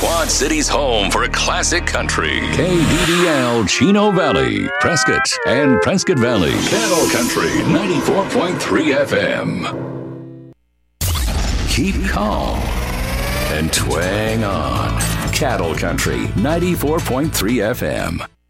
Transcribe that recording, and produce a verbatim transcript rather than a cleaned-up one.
Quad City's home for classic country. K D D L Chino Valley, Prescott, and Prescott Valley. Cattle Country ninety-four point three F M. Keep calm and twang on. Cattle Country ninety-four point three F M.